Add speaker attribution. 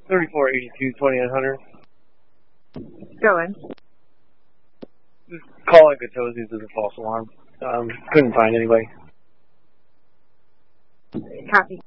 Speaker 1: 3482 2800.
Speaker 2: Going.
Speaker 1: Just calling Katosi's as a false alarm. Couldn't find anybody.
Speaker 2: Copy.